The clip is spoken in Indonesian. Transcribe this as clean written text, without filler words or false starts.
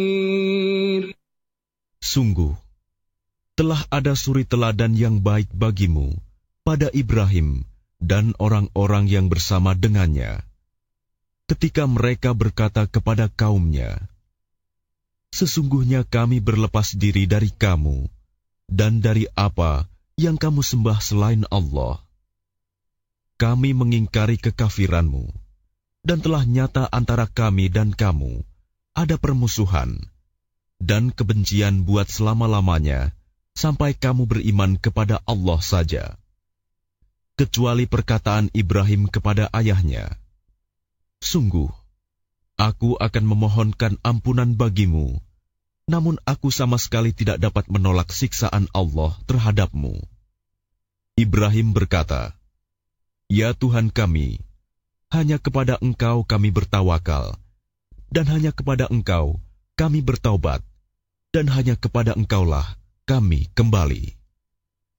Sungguh, telah ada suri teladan yang baik bagimu pada Ibrahim dan orang-orang yang bersama dengannya, ketika mereka berkata kepada kaumnya, "Sesungguhnya kami berlepas diri dari kamu dan dari apa yang kamu sembah selain Allah. Kami mengingkari kekafiranmu, dan telah nyata antara kami dan kamu ada permusuhan dan kebencian buat selama-lamanya sampai kamu beriman kepada Allah saja, kecuali perkataan Ibrahim kepada ayahnya, 'Sungguh, aku akan memohonkan ampunan bagimu, namun aku sama sekali tidak dapat menolak siksaan Allah terhadapmu.' Ibrahim berkata, 'Ya Tuhan kami, hanya kepada Engkau kami bertawakal, dan hanya kepada Engkau kami bertaubat, dan hanya kepada Engkaulah kami kembali.'"